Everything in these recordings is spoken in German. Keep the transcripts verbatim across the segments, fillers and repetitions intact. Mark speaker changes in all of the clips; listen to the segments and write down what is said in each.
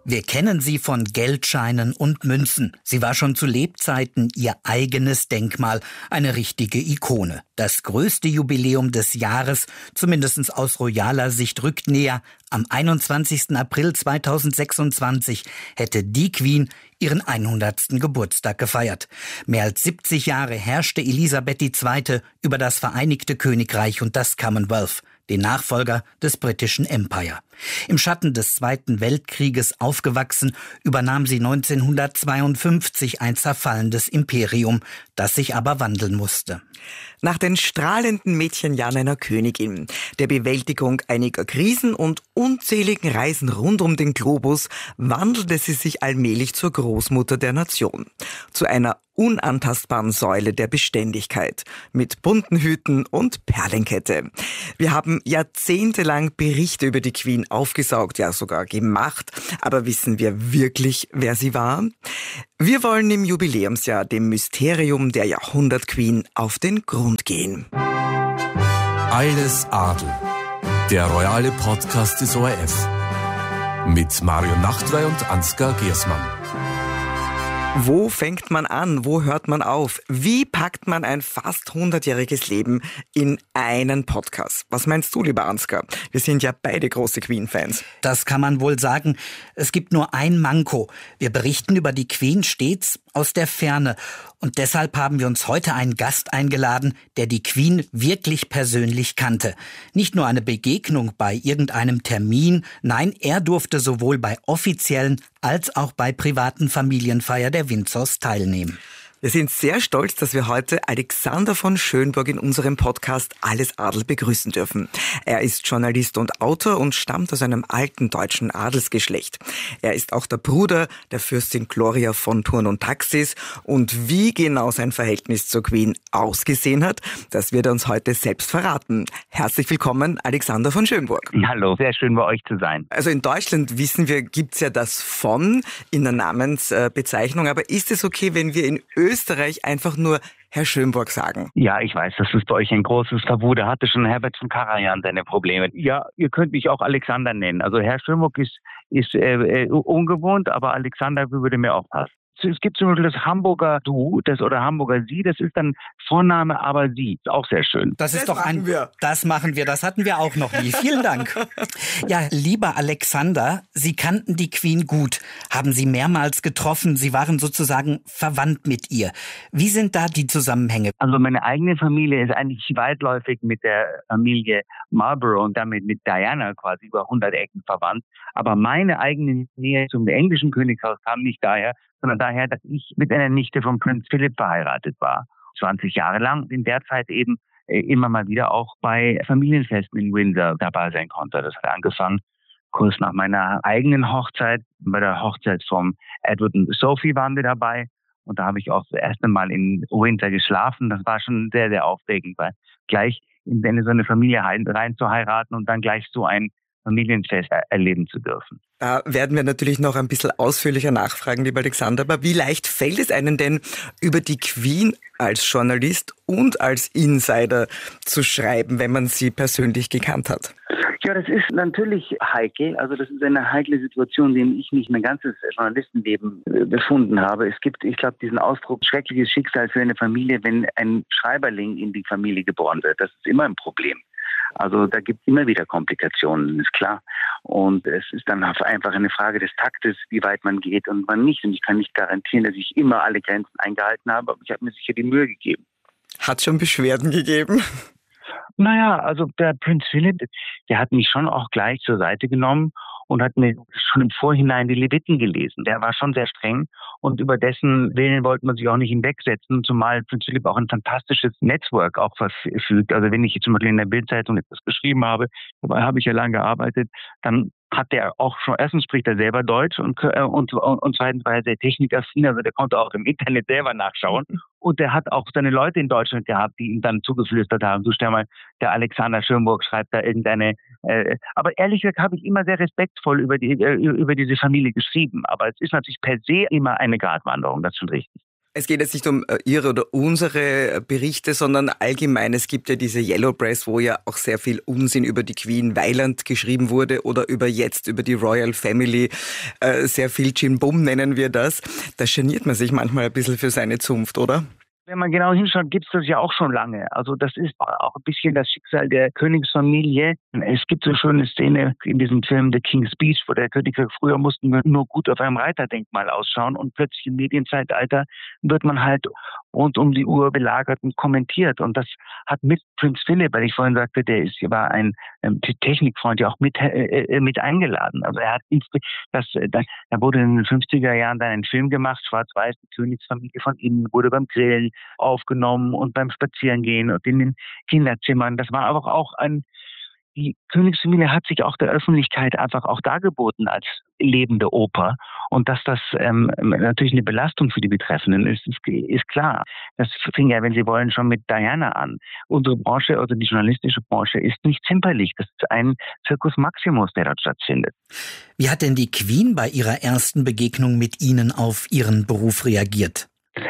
Speaker 1: Wir kennen sie von Geldscheinen und Münzen. Sie war schon zu Lebzeiten ihr eigenes Denkmal, eine richtige Ikone. Das größte Jubiläum des Jahres, zumindest aus royaler Sicht, rückt näher. Am einundzwanzigsten April zweitausendsechsundzwanzig hätte die Queen ihren hundertsten Geburtstag gefeiert. Mehr als siebzig Jahre herrschte Elisabeth die Zweite über das Vereinigte Königreich und das Commonwealth, den Nachfolger des britischen Empire. Im Schatten des Zweiten Weltkrieges aufgewachsen, übernahm sie neunzehnhundertzweiundfünfzig ein zerfallendes Imperium, das sich aber wandeln musste.
Speaker 2: Nach den strahlenden Mädchenjahren einer Königin, der Bewältigung einiger Krisen und unzähligen Reisen rund um den Globus wandelte sie sich allmählich zur Großmutter der Nation. Zu einer unantastbaren Säule der Beständigkeit mit bunten Hüten und Perlenkette. Wir haben jahrzehntelang Berichte über die Queen aufgesaugt, ja sogar gemacht. Aber wissen wir wirklich, wer sie war? Wir wollen im Jubiläumsjahr dem Mysterium der Jahrhundert-Queen auf den Grund gehen.
Speaker 3: Alles Adel. Der royale Podcast des O R F. Mit Marion Nachtwey und Ansgar Gersmann.
Speaker 2: Wo fängt man an? Wo hört man auf? Wie packt man ein fast hundertjähriges Leben in einen Podcast? Was meinst du, lieber Ansgar? Wir sind ja beide große Queen-Fans.
Speaker 1: Das kann man wohl sagen. Es gibt nur ein Manko. Wir berichten über die Queen stets aus der Ferne. Und deshalb haben wir uns heute einen Gast eingeladen, der die Queen wirklich persönlich kannte. Nicht nur eine Begegnung bei irgendeinem Termin, nein, er durfte sowohl bei offiziellen als auch bei privaten Familienfeier der Windsors teilnehmen.
Speaker 2: Wir sind sehr stolz, dass wir heute Alexander von Schönborn in unserem Podcast Alles Adel begrüßen dürfen. Er ist Journalist und Autor und stammt aus einem alten deutschen Adelsgeschlecht. Er ist auch der Bruder der Fürstin Gloria von Thurn und Taxis. Und wie genau sein Verhältnis zur Queen ausgesehen hat, das wird er uns heute selbst verraten. Herzlich willkommen, Alexander von Schönborn.
Speaker 4: Hallo, sehr schön bei euch zu sein.
Speaker 2: Also in Deutschland, wissen wir, gibt's ja das von in der Namensbezeichnung. Aber ist es okay, wenn wir in Österreich Österreich einfach nur Herr Schönborn sagen?
Speaker 4: Ja, ich weiß, das ist bei euch ein großes Tabu. Da hatte schon Herbert von Karajan seine Probleme. Ja, ihr könnt mich auch Alexander nennen. Also Herr Schönborn ist, ist äh, ungewohnt, aber Alexander würde mir auch passen. Es gibt zum Beispiel das Hamburger Du, das oder Hamburger Sie, das ist dann Vorname, aber Sie. Ist auch sehr schön.
Speaker 1: Das ist
Speaker 2: das
Speaker 1: doch ein,
Speaker 2: machen wir.
Speaker 1: Das machen wir, das hatten wir auch noch nie. Vielen Dank. Ja, lieber Alexander, Sie kannten die Queen gut, haben sie mehrmals getroffen, Sie waren sozusagen verwandt mit ihr. Wie sind da die Zusammenhänge?
Speaker 4: Also meine eigene Familie ist eigentlich weitläufig mit der Familie Marlborough und damit mit Diana quasi über hundert Ecken verwandt. Aber meine eigene Nähe zum englischen Königshaus kam nicht daher, sondern daher, dass ich mit einer Nichte von Prinz Philipp verheiratet war. zwanzig Jahre lang, in der Zeit eben äh, immer mal wieder auch bei Familienfesten in Windsor dabei sein konnte. Das hat angefangen kurz nach meiner eigenen Hochzeit. Bei der Hochzeit von Edward und Sophie waren wir dabei. Und da habe ich auch das erste Mal in Windsor geschlafen. Das war schon sehr, sehr aufregend, weil gleich in so eine Familie rein zu heiraten und dann gleich so ein Familienfest erleben zu dürfen.
Speaker 2: Da werden wir natürlich noch ein bisschen ausführlicher nachfragen, lieber Alexander. Aber wie leicht fällt es einem denn, über die Queen als Journalist und als Insider zu schreiben, wenn man sie persönlich gekannt hat?
Speaker 4: Ja, das ist natürlich heikel. Also das ist eine heikle Situation, in der ich mich mein ganzes Journalistenleben befunden habe. Es gibt, ich glaube, diesen Ausdruck schreckliches Schicksal für eine Familie, wenn ein Schreiberling in die Familie geboren wird. Das ist immer ein Problem. Also da gibt es immer wieder Komplikationen, ist klar. Und es ist dann einfach eine Frage des Taktes, wie weit man geht und wann nicht. Und ich kann nicht garantieren, dass ich immer alle Grenzen eingehalten habe, aber ich habe mir sicher die Mühe gegeben.
Speaker 2: Hat schon Beschwerden gegeben?
Speaker 4: Naja, also der Prinz Philipp, der hat mich schon auch gleich zur Seite genommen und hat mir schon im Vorhinein die Leviten gelesen. Der war schon sehr streng und über dessen Willen wollte man sich auch nicht hinwegsetzen, zumal Prinz Philipp auch ein fantastisches Network auch verfügt. Also wenn ich jetzt zum Beispiel in der Bild-Zeitung etwas geschrieben habe, dabei habe ich ja lange gearbeitet, dann hat der auch schon, erstens spricht er selber Deutsch und, und, und zweitens war er sehr technikaffin, also der konnte auch im Internet selber nachschauen. Und der hat auch seine Leute in Deutschland gehabt, die ihm dann zugeflüstert haben, du stell mal, der Alexander Schönborn schreibt da irgendeine, äh, aber ehrlich gesagt habe ich immer sehr respektvoll über die, äh, über diese Familie geschrieben, aber es ist natürlich per se immer eine Gratwanderung, das ist schon richtig.
Speaker 2: Es geht jetzt nicht um Ihre oder unsere Berichte, sondern allgemein. Es gibt ja diese Yellow Press, wo ja auch sehr viel Unsinn über die Queen Weiland geschrieben wurde oder über jetzt, über die Royal Family. Äh, sehr viel Jim Bum nennen wir das. Da geniert man sich manchmal ein bisschen für seine Zunft, oder?
Speaker 4: Wenn man genau hinschaut, gibt es das ja auch schon lange. Also das ist auch ein bisschen das Schicksal der Königsfamilie. Es gibt so eine schöne Szene in diesem Film The King's Speech, wo der König sagt, früher mussten wir nur gut auf einem Reiterdenkmal ausschauen und plötzlich im Medienzeitalter wird man halt rund um die Uhr belagert und kommentiert. Und das hat mit Prinz Philipp, weil ich vorhin sagte, der ist, war ein ähm, Technikfreund, ja auch mit, äh, mit eingeladen. Also er hat das, das, da wurde in den fünfziger Jahren dann ein Film gemacht, schwarz-weiß, die Königsfamilie von innen, wurde beim Grillen aufgenommen und beim Spazierengehen und in den Kinderzimmern. Das war aber auch ein, die Königsfamilie hat sich auch der Öffentlichkeit einfach auch dargeboten als lebende Oper. Und dass das ähm, natürlich eine Belastung für die Betreffenden ist, ist, ist klar. Das fing ja, wenn Sie wollen, schon mit Diana an. Unsere Branche, also die journalistische Branche, ist nicht zimperlich. Das ist ein Circus Maximus, der dort stattfindet.
Speaker 1: Wie hat denn die Queen bei ihrer ersten Begegnung mit Ihnen auf Ihren Beruf reagiert?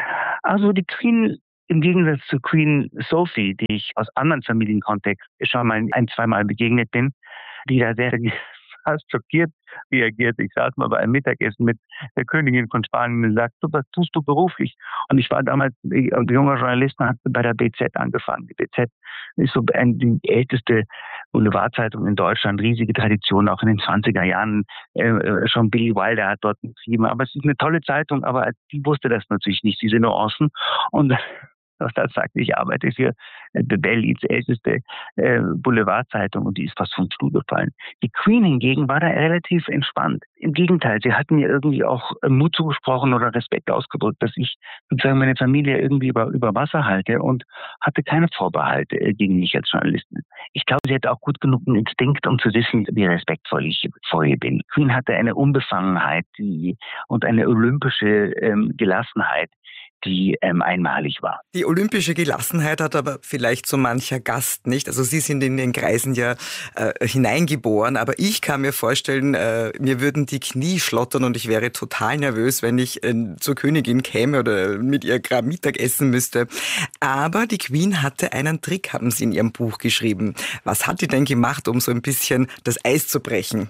Speaker 4: Also die Queen, im Gegensatz zu Queen Sophie, die ich aus anderen Familienkontexten schon mal ein, zweimal begegnet bin, die da sehr fast schockiert reagiert. Ich saß mal bei einem Mittagessen mit der Königin von Spanien und sagte, was tust du beruflich? Und ich war damals ein junger Journalist und hatte bei der B Z angefangen. Die B Z ist so die älteste Boulevardzeitung in Deutschland, riesige Tradition, auch in den zwanziger Jahren. Äh, schon Billy Wilder hat dort geschrieben. Aber es ist eine tolle Zeitung, aber die wusste das natürlich nicht, diese Nuancen. Und das sagte, ich arbeite für The Belle's älteste äh, Boulevardzeitung und die ist fast vom Stuhl gefallen. Die Queen hingegen war da relativ entspannt. Im Gegenteil, sie hat mir irgendwie auch Mut zugesprochen oder Respekt ausgedrückt, dass ich sozusagen meine Familie irgendwie über, über Wasser halte und hatte keine Vorbehalte äh, gegen mich als Journalistin. Ich glaube, sie hatte auch gut genug einen Instinkt, um zu wissen, wie respektvoll ich vor ihr bin. Die Queen hatte eine Unbefangenheit die, und eine olympische ähm, Gelassenheit, die ähm, einmalig war.
Speaker 2: Die olympische Gelassenheit hat aber vielleicht so mancher Gast nicht. Also Sie sind in den Kreisen ja äh, hineingeboren, aber ich kann mir vorstellen, äh, mir würden die Knie schlottern und ich wäre total nervös, wenn ich äh, zur Königin käme oder mit ihr gerade Mittag essen müsste. Aber die Queen hatte einen Trick, haben Sie in Ihrem Buch geschrieben. Was hat die denn gemacht, um so ein bisschen das Eis zu brechen?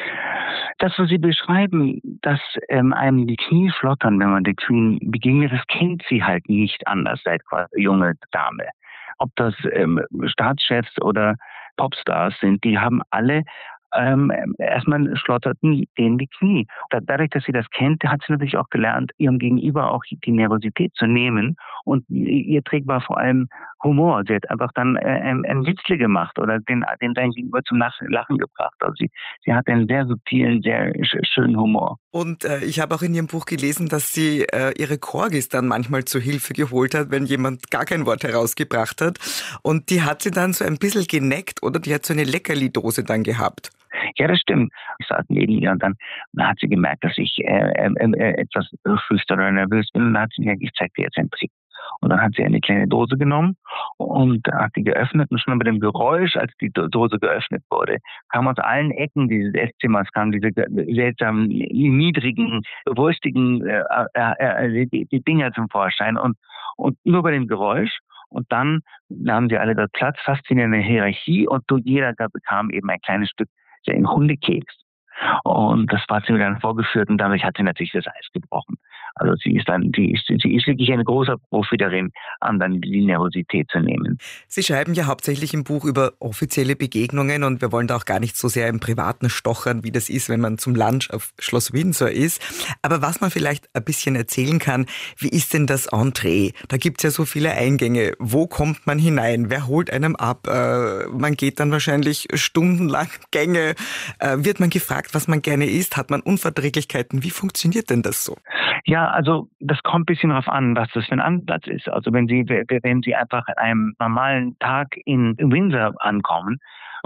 Speaker 4: Das, was Sie beschreiben, dass ähm, einem die Knie schlottern, wenn man der Queen begegnet, das kennt sie halt nicht anders seit quasi junge Dame. Ob das ähm, Staatschefs oder Popstars sind, die haben alle ähm, erstmal schlotterten denen die Knie. Dadurch, dass sie das kennt, hat sie natürlich auch gelernt, ihrem Gegenüber auch die Nervosität zu nehmen. Und ihr Trick war vor allem Humor. Sie hat einfach dann äh, ein, ein Witzle gemacht oder den, den sein Gegenüber zum Lachen gebracht. Also sie, sie hat einen sehr subtilen, sehr schönen Humor.
Speaker 2: Und äh, ich habe auch in Ihrem Buch gelesen, dass sie äh, ihre Corgis dann manchmal zu Hilfe geholt hat, wenn jemand gar kein Wort herausgebracht hat. Und die hat sie dann so ein bisschen geneckt oder die hat so eine Leckerli-Dose dann gehabt.
Speaker 4: Ja, das stimmt. Ich saß neben ihr und dann, dann hat sie gemerkt, dass ich äh, äh, äh, etwas flüstern oder nervös bin. Und dann hat sie gesagt, ich zeig dir jetzt einen Trick. Und dann hat sie eine kleine Dose genommen und hat die geöffnet. Und schon mit dem Geräusch, als die Dose geöffnet wurde, kam aus allen Ecken dieses Esszimmers, kamen diese seltsamen, niedrigen, wurstigen äh, äh, die, die Dinger zum Vorschein. Und, und nur bei dem Geräusch. Und dann nahmen sie alle dort Platz, fast wie in einer Hierarchie. Und jeder bekam eben ein kleines Stück, ein Hundekeks. Und das war sie mir dann vorgeführt und dadurch hat sie natürlich das Eis gebrochen. Also sie ist dann, die ist, sie ist wirklich eine große Profi darin, anderen die Nervosität zu nehmen.
Speaker 2: Sie schreiben ja hauptsächlich im Buch über offizielle Begegnungen und wir wollen da auch gar nicht so sehr im Privaten stochern, wie das ist, wenn man zum Lunch auf Schloss Windsor ist. Aber was man vielleicht ein bisschen erzählen kann, wie ist denn das Entree? Da gibt's ja so viele Eingänge. Wo kommt man hinein? Wer holt einem ab? Äh, man geht dann wahrscheinlich stundenlang Gänge. Äh, wird man gefragt, was man gerne isst? Hat man Unverträglichkeiten? Wie funktioniert denn das so?
Speaker 4: Ja, also das kommt ein bisschen darauf an, was das für ein Anplatz ist. Also wenn Sie, wenn Sie einfach an einem normalen Tag in Windsor ankommen,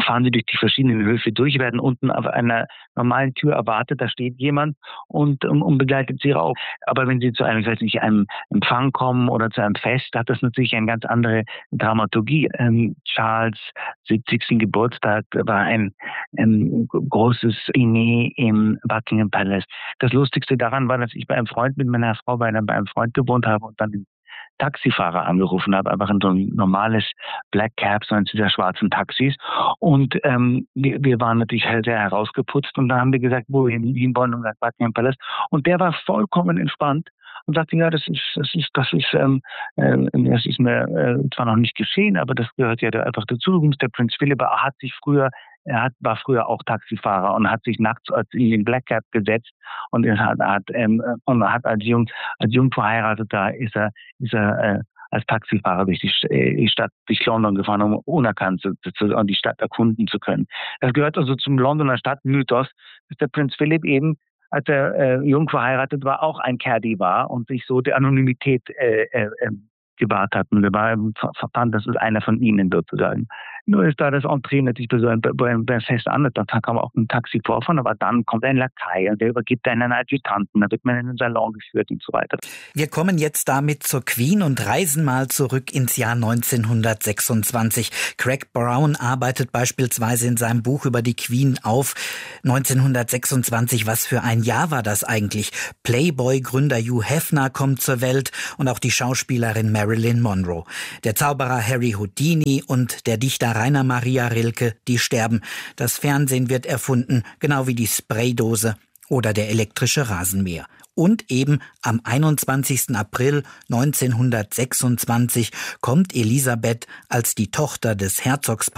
Speaker 4: fahren sie durch die verschiedenen Höfe durch, werden unten auf einer normalen Tür erwartet, da steht jemand und, und, und begleitet sie rauf. Aber wenn sie zu einem, ich weiß nicht, einem Empfang kommen oder zu einem Fest, hat das natürlich eine ganz andere Dramaturgie. Ähm, Charles' siebzigsten Geburtstag war ein, ein großes Diner im Buckingham Palace. Das Lustigste daran war, dass ich bei einem Freund mit meiner Frau bei einem, bei einem Freund gewohnt habe und dann den Taxifahrer angerufen habe, einfach in so ein normales Black Cab, so eins dieser schwarzen Taxis. Und ähm, wir, wir waren natürlich sehr herausgeputzt und da haben wir gesagt, wo wir hin wollen, und gesagt, Buckingham Palace. Und der war vollkommen entspannt und sagte, ja, das ist, das ist, das ist, ähm, äh, das ist mir äh, zwar noch nicht geschehen, aber das gehört ja einfach dazu. Der Prinz Philipp hat sich früher Er hat, war früher auch Taxifahrer und hat sich nachts in den Black Cab gesetzt und er hat, hat, ähm, und hat als jung, als jung verheirateter ist er, ist er äh, als Taxifahrer durch die, die Stadt, durch London gefahren, um unerkannt zu, zu, um die Stadt erkunden zu können. Das gehört also zum Londoner Stadtmythos, dass der Prinz Philipp eben, als er äh, jung verheiratet war, auch ein Caddy war und sich so die Anonymität äh, äh, gewahrt hat. Und er war verfand, das ist einer von ihnen sozusagen. Nur ist da das Entree natürlich bei so einem, bei einem Fest an, dann kann man auch ein Taxi vorfahren, aber dann kommt ein Lakai und der übergibt einen einen Adjutanten, dann wird man in den Salon geführt und so weiter.
Speaker 1: Wir kommen jetzt damit zur Queen und reisen mal zurück ins Jahr neunzehnhundertsechsundzwanzig. Craig Brown arbeitet beispielsweise in seinem Buch über die Queen auf. neunzehnhundertsechsundzwanzig, was für ein Jahr war das eigentlich? Playboy-Gründer Hugh Hefner kommt zur Welt und auch die Schauspielerin Marilyn Monroe. Der Zauberer Harry Houdini und der Dichter Rainer Maria Rilke, die sterben. Das Fernsehen wird erfunden, genau wie die Spraydose oder der elektrische Rasenmäher. Und eben am einundzwanzigsten April neunzehnhundertsechsundzwanzig kommt Elisabeth als die Tochter des Herzogs